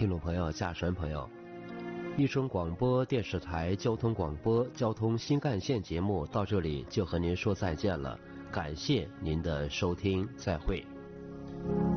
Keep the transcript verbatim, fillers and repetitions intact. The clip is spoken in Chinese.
听众朋友、驾驶员朋友，益春广播电视台交通广播交通新干线节目到这里就和您说再见了，感谢您的收听，再会。